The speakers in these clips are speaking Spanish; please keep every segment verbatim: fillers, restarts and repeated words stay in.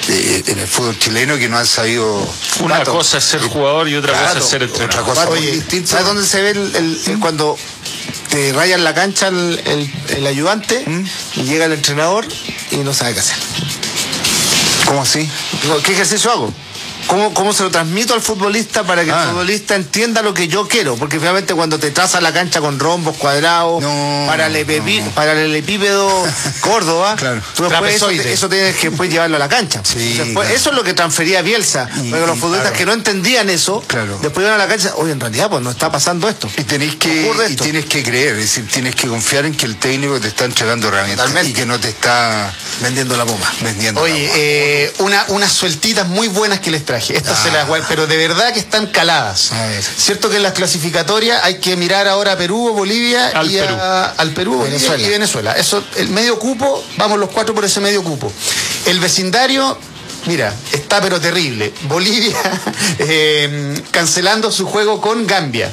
eh, en el fútbol chileno que no han sabido. Una dato. cosa es ser jugador y otra claro, cosa es ser entrenador. Otra cosa Oye, ¿sabes dónde se ve el, el, el, cuando te rayan la cancha el, el, el ayudante ¿Mm? y llega el entrenador y no sabe qué hacer? ¿Cómo así? ¿Qué ejercicio hago? ¿Cómo, ¿Cómo se lo transmito al futbolista para que ah. el futbolista entienda lo que yo quiero? Porque finalmente cuando te trazas la cancha con rombos, cuadrados, no, paralelepí, no. paralelepípedo, Córdoba, claro. tú después eso, eso tienes que después llevarlo a la cancha. Sí, después, claro. Eso es lo que transfería Bielsa. Y, porque los futbolistas claro. que no entendían eso, claro. después iban a la cancha, oye, en realidad pues no está pasando esto. Y tenés que, y tienes que creer, es decir, tienes que confiar en que el técnico te está entregando herramientas Totalmente. y que no te está vendiendo la bomba. Vendiendo oye, la bomba. Eh, una, unas sueltitas muy buenas que les traje. Estas ah. se las, pero de verdad que están caladas. Cierto que en las clasificatorias hay que mirar ahora a Perú o Bolivia al y Perú, a, al Perú Venezuela. y Venezuela. Eso, el medio cupo, vamos los cuatro por ese medio cupo. El vecindario, mira, está pero terrible. Bolivia eh, cancelando su juego con Gambia.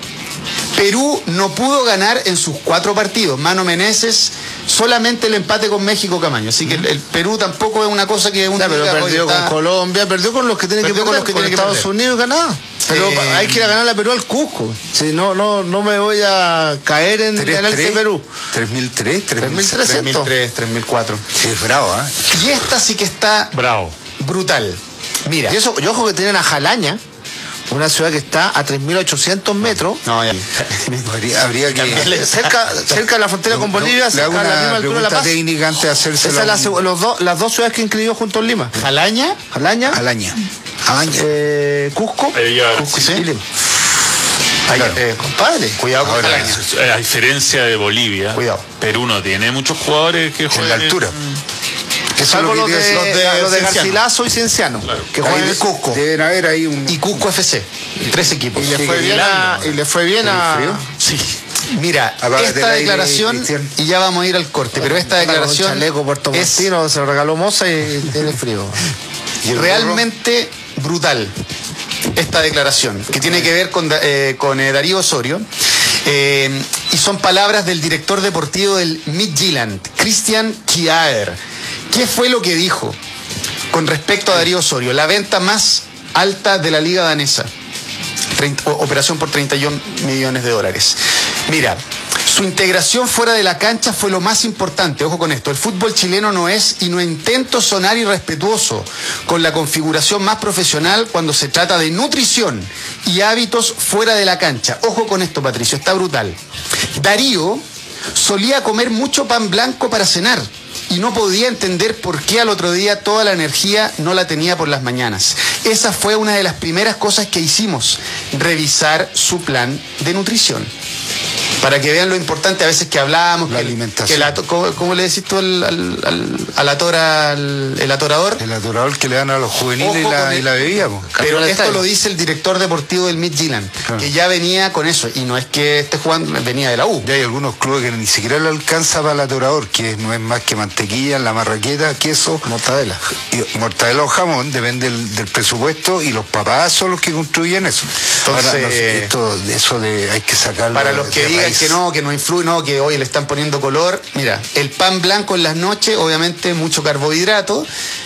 Perú no pudo ganar en sus cuatro partidos. Mano Meneses, solamente el empate con México Camaño. Así que el, el Perú tampoco es una cosa que uno ya, pero diga, perdió está... con Colombia, perdió con los que tienen que perder, con los que con tienen Estados que Unidos y Canadá. Pero eh... hay que ir a ganar a Perú al Cusco. Si no, no, no me voy a caer en ganar de Perú. tres mil tres, tres mil trescientos. tres mil cuatro. Sí, es bravo, ¿eh? Y esta sí que está bravo. Brutal. Mira. Y eso, yo ojo que tienen a Jalaña. Una ciudad que está a tres mil ochocientos metros. No, ya. habría, habría que... cerca, cerca de la frontera con Bolivia, no, cerca de la misma altura de La Paz. Técnica antes de hacerse Esa es la, los do, las dos ciudades que inscribió junto a Lima. ¿Jalaña? Jalaña. Jalaña. Jalaña. Eh, Cusco. Cusco, sí. sí. Ay, eh, compadre, cuidado con Ahora, a diferencia de Bolivia, cuidado. Perú no tiene muchos jugadores que juegan en la altura. Que salvo los de, los de, los de Garcilaso y Cienciano, claro. que juegan en el Cusco. Deben haber ahí un... Y Cusco F C, tres equipos. Y le fue bien a... Y le fue bien a... Sí. Mira, esta declaración, y ya vamos a ir al corte, pero esta declaración... Un chaleco Puerto Martino, es, se lo regaló Moza y tiene frío. Y realmente brutal esta declaración, que tiene que ver con, eh, con eh, Darío Osorio. Eh, y son palabras del director deportivo del Midtjylland, Christian Kjaer. ¿Qué fue lo que dijo con respecto a Darío Osorio? La venta más alta de la liga danesa. treinta, operación por treinta y un millones de dólares. Mira, su integración fuera de la cancha fue lo más importante. Ojo con esto, el fútbol chileno no es, y no intento sonar irrespetuoso, con la configuración más profesional cuando se trata de nutrición y hábitos fuera de la cancha. Ojo con esto, Patricio, está brutal. Darío solía comer mucho pan blanco para cenar y no podía entender por qué al otro día toda la energía no la tenía por las mañanas. Esa fue una de las primeras cosas que hicimos, revisar su plan de nutrición. Para que vean lo importante a veces que hablábamos, la que, alimentación. Que la, ¿cómo, ¿Cómo le decís tú al, al, al, al atora, al, el atorador? El atorador que le dan a los juveniles y la, y la bebida. Pues. Pero esto está. Lo dice el director deportivo del Midtjylland, claro. que ya venía con eso, y no es que esté jugando, venía de la U. Ya hay algunos clubes que ni siquiera le alcanza para el atorador, que no es más que mantequilla, la marraqueta, queso, mortadela. Y, mortadela o jamón, depende del, del presupuesto, y los papás son los que construyen eso. Entonces, Ahora, no sé, esto, eso de hay que sacarlo. Para los que digan que no, que no influye, no, que hoy le están poniendo color, mira, el pan blanco en las noches, obviamente mucho carbohidrato,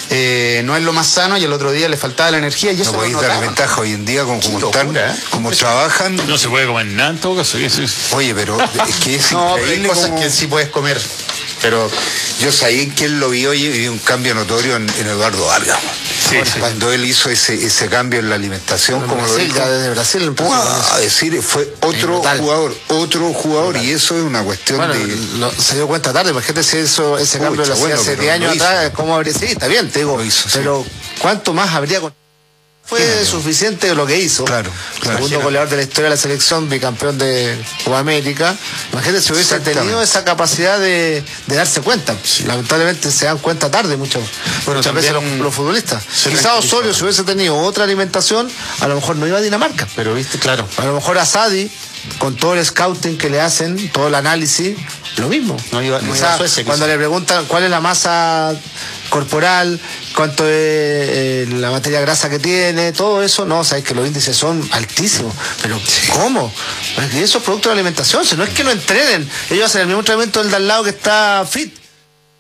eh, no es lo más sano, y el otro día le faltaba la energía, y eso no podéis dar ventaja hoy en día, como, como locura, están, ¿eh? como trabajan. No se puede comer nada en todo caso. Oye, pero es que es no, increíble. Hay cosas como... que sí puedes comer. Pero yo sabía que él lo vio y vi un cambio notorio en, en Eduardo Vargas. Sí, sí. Cuando él hizo ese ese cambio en la alimentación, bueno, como Brasil, lo dijo, ya desde Brasil a decir, fue otro jugador, otro jugador, y eso es una cuestión bueno, de... Lo, se dio cuenta tarde, imagínate si eso, ese Pucha, cambio lo hacía, bueno, hace siete años atrás, ¿cómo habría sido? Sí, está bien, te digo, hizo, pero sí. ¿Cuánto más habría con... Fue sí, suficiente lo que hizo. Claro, claro. Segundo goleador de la historia de la selección, bicampeón de Copa América. Imagínate si hubiese tenido esa capacidad de, de darse cuenta. Sí. Lamentablemente se dan cuenta tarde mucho, bueno, muchas veces los, los futbolistas. Quizás Osorio, si hubiese tenido otra alimentación, a lo mejor no iba a Dinamarca. Pero viste, claro. A lo mejor a Sadi, con todo el scouting que le hacen, todo el análisis, lo mismo. No iba, no o sea, iba a Suecia, cuando le preguntan cuál es la masa corporal, cuánto es eh, la materia grasa que tiene, todo eso, no, sabes que los índices son altísimos, pero ¿cómo? Y eso es producto de la alimentación, si no es que no entrenen, ellos hacen el mismo entrenamiento del de al lado que está fit.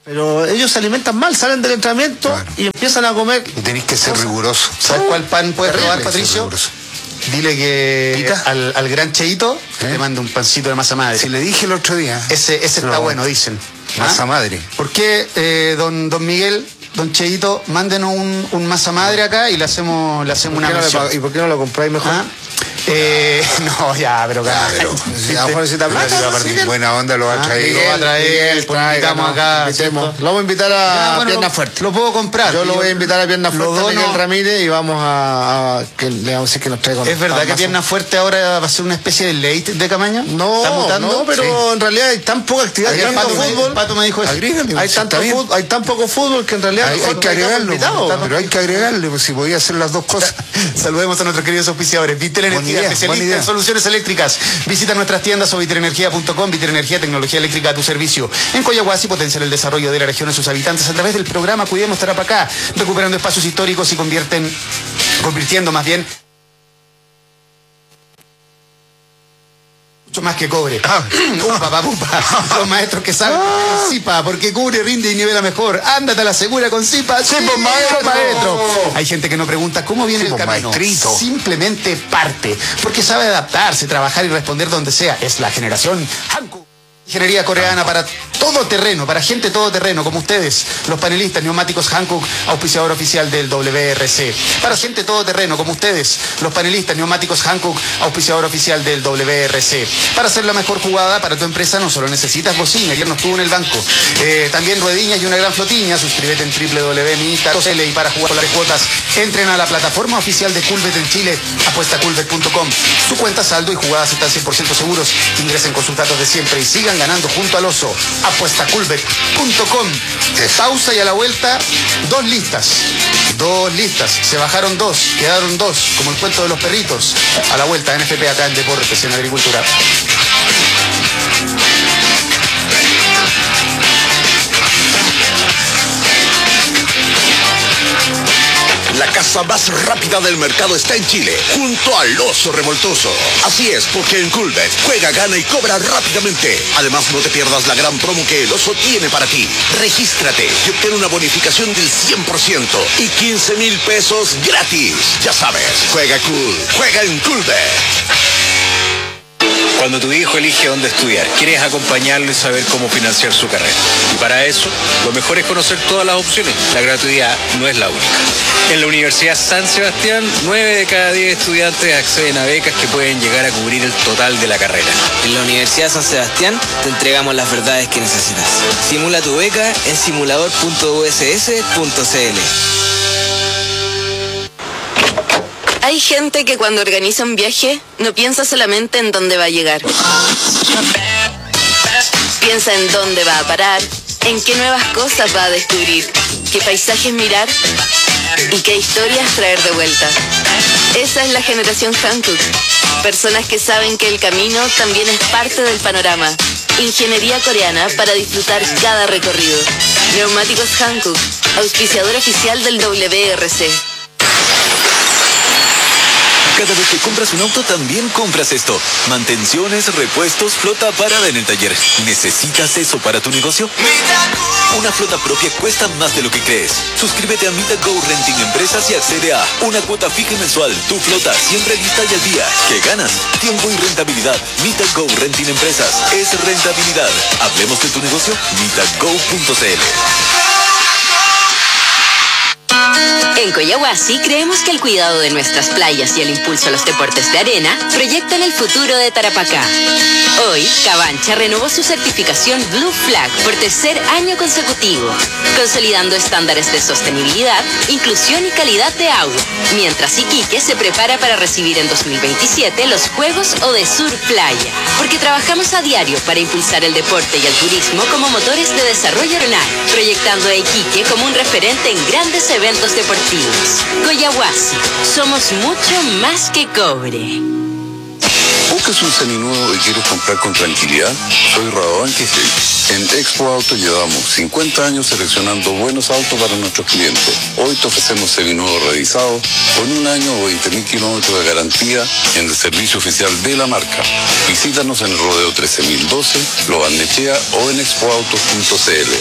Pero ellos se alimentan mal, salen del entrenamiento claro. y empiezan a comer. Y tenéis que ser riguroso. ¿Sabes cuál pan puedes probar, Patricio? Dile que al, al gran Cheito ¿Eh? le mande un pancito de masa madre. Si le dije el otro día. Ese, ese está no, bueno, dicen. Masa ¿Ah? madre. ¿Por qué, eh, don, don Miguel, don Cheito, mándenos un, un masa madre acá y le hacemos, le hacemos una mención? ¿Y por qué no lo compráis mejor? ¿Ah? Eh, no, ya, pero claro. Si a lo mejor necesita plata, sí, buena onda lo va a traer. Ah, lo va a traer, pues invitamos acá. Invitemos. Lo vamos a invitar a ya, bueno, Pierna Fuerte. Lo puedo comprar. Yo lo voy a invitar a Pierna Fuerte, a Miguel Ramírez, y vamos a, a que le vamos a decir que nos traiga. ¿Es verdad que Pierna Fuerte ahora va a ser una especie de late de Camaño? No, no, pero sí. en realidad hay tan poca actividad en el fútbol. Pato me dijo eso. Agrégale, hay, tanto fútbol, hay tan poco fútbol que en realidad hay, hay que agregarlo. Pero hay que agregarle, pues si podía hacer las dos cosas. Saludemos a nuestros queridos auspiciadores. Vitel Energía, especialista en soluciones eléctricas. Visita nuestras tiendas o viterenergia punto com. Viterenergia, tecnología eléctrica a tu servicio. En Coyahuasi, potenciar el desarrollo de la región en sus habitantes a través del programa Cuidemos Tarapacá, recuperando espacios históricos y convierten, convirtiendo más bien mucho más que cobre. Ah. Upa, papupa. Los maestros que saben ah. Zipa, porque cubre, rinde y nivela mejor. Ándate a la segura con Zipa. Sí, pues maestro, maestro. Hay gente que no pregunta cómo viene sí, el camino. Maestrito. Simplemente parte, porque sabe adaptarse, trabajar y responder donde sea. Es la generación Hankook. Ingeniería coreana para todo terreno, para gente todoterreno como ustedes, los panelistas, neumáticos Hankook, auspiciador oficial del W R C. Para gente todoterreno como ustedes, los panelistas, neumáticos Hankook, auspiciador oficial del W R C. Para hacer la mejor jugada para tu empresa no solo necesitas bocina, ayer nos tuvo en el banco, eh, también ruedillas y una gran flotiña. Suscríbete en doble u doble u doble u punto minista punto c l y para jugar con las cuotas, entren a la plataforma oficial de Culbet en Chile, apuesta culbet punto com. Su cuenta, saldo y jugadas están cien por ciento seguros. Ingresen con sus datos de siempre y sigan ganando junto al oso. apuesta culbet punto com. Pausa y a la vuelta, dos listas. Dos listas. Se bajaron dos, quedaron dos, como el cuento de los perritos. A la vuelta, N F P acá en Deportes, en Agricultura. La casa más rápida del mercado está en Chile, junto al Oso Revoltoso. Así es, porque en Culbet juega, gana y cobra rápidamente. Además, no te pierdas la gran promo que el Oso tiene para ti. Regístrate y obtén una bonificación del cien por ciento y quince mil pesos gratis. Ya sabes, juega cool, juega en Culbet. Cuando tu hijo elige dónde estudiar, quieres acompañarlo y saber cómo financiar su carrera. Y para eso, lo mejor es conocer todas las opciones. La gratuidad no es la única. En la Universidad San Sebastián, nueve de cada diez estudiantes acceden a becas que pueden llegar a cubrir el total de la carrera. En la Universidad San Sebastián te entregamos las verdades que necesitas. Simula tu beca en simulador punto u s s punto c l. Hay gente que cuando organiza un viaje no piensa solamente en dónde va a llegar. Piensa en dónde va a parar, en qué nuevas cosas va a descubrir, qué paisajes mirar y qué historias traer de vuelta. Esa es la generación Hankook. Personas que saben que el camino también es parte del panorama. Ingeniería coreana para disfrutar cada recorrido. Neumáticos Hankook, auspiciador oficial del W R C. Cada vez que compras un auto, también compras esto. Mantenciones, repuestos, flota parada en el taller. ¿Necesitas eso para tu negocio? Una flota propia cuesta más de lo que crees. Suscríbete a MitaGo Renting Empresas y accede a una cuota fija y mensual. Tu flota siempre lista y al día. ¿Qué ganas? Tiempo y rentabilidad. MitaGo Renting Empresas es rentabilidad. Hablemos de tu negocio. mitago punto c l. En Coyahuasi creemos que el cuidado de nuestras playas y el impulso a los deportes de arena proyectan el futuro de Tarapacá. Hoy, Cabancha renovó su certificación Blue Flag por tercer año consecutivo, consolidando estándares de sostenibilidad, inclusión y calidad de agua, mientras Iquique se prepara para recibir en dos mil veintisiete los Juegos Odesur Playa, porque trabajamos a diario para impulsar el deporte y el turismo como motores de desarrollo rural, proyectando a Iquique como un referente en grandes eventos deportivos. Coyahuasi, somos mucho más que cobre. ¿Buscas un seminuevo y quieres comprar con tranquilidad? Soy Radovan Quisey. En Expo Auto llevamos cincuenta años seleccionando buenos autos para nuestros clientes. Hoy te ofrecemos seminuevos revisados con un año o veinte mil kilómetros de garantía en el servicio oficial de la marca. Visítanos en el Rodeo trece mil doce, Lo Barnechea o en expo autos punto c l.